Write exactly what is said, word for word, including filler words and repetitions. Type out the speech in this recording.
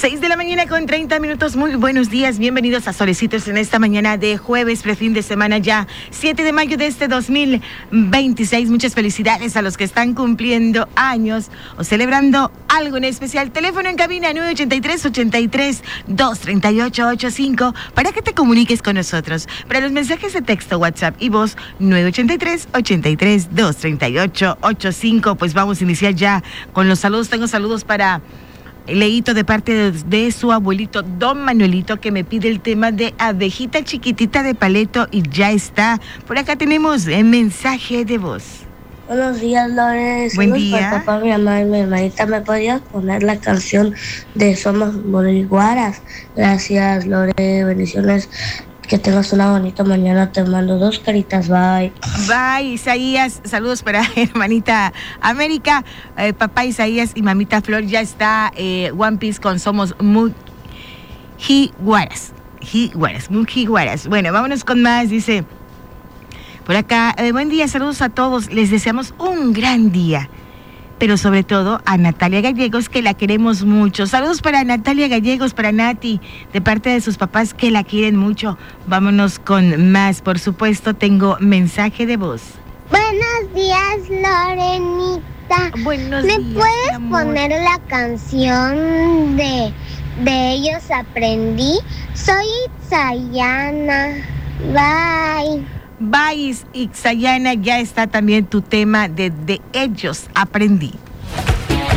seis de la mañana con treinta minutos. Muy buenos días, bienvenidos a Solecitos en esta mañana de jueves, prefin de semana ya, siete de mayo de este dos mil veintiséis. Muchas felicidades a los que están cumpliendo años o celebrando algo en especial. Teléfono en cabina nueve ochenta y tres, ochenta y tres, dos treinta y ocho ochenta y cinco para que te comuniques con nosotros. Para los mensajes de texto, WhatsApp y voz, nueve ochenta y tres, ochenta y tres, dos treinta y ocho ochenta y cinco. Pues vamos a iniciar ya con los saludos. Tengo saludos para Leito de parte de, de su abuelito Don Manuelito, que me pide el tema de Abejita Chiquitita de Paleto y ya está. Por acá tenemos el mensaje de voz. Buenos días, Lore. Buen Saludos día. para papá, mi mamá y mi hermanita. ¿Me podrías poner la canción de Somos Boriguaras? Gracias, Lore. Bendiciones. Que tengas una bonita mañana. Te mando dos caritas. Bye. Bye, Isaías. Saludos para hermanita América. Eh, papá Isaías y mamita Flor. Ya está eh, One Piece con Somos Mujiguaras. Jiguaras, Mujiguaras. Bueno, vámonos con más. Dice por acá, eh, buen día, saludos a todos. Les deseamos un gran día. Pero sobre todo a Natalia Gallegos, que la queremos mucho. Saludos para Natalia Gallegos, para Nati, de parte de sus papás que la quieren mucho. Vámonos con más. Por supuesto, tengo mensaje de voz. Buenos días, Lorenita. Buenos ¿Me días, puedes amor. poner la canción de, de Ellos Aprendí? Soy Itzayana. Bye. Bye, Ixayana, ya está también tu tema de, de Ellos Aprendí.